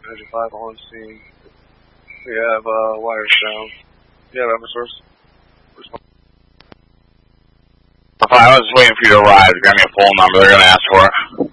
Engine 5 on scene. We have wires down. You have Eversource? I was waiting for you to arrive. Give me a phone number they're going to ask for.